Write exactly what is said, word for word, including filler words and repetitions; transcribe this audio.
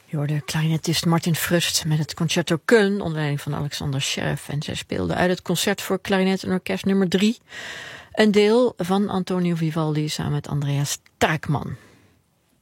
Je hoorde clarinetist Martin Frust met het Concerto Köln onder leiding van Alexander Scherf. En zij speelde uit het concert voor klarinet en orkest nummer drie. Een deel van Antonio Vivaldi samen met Andreas Taakman.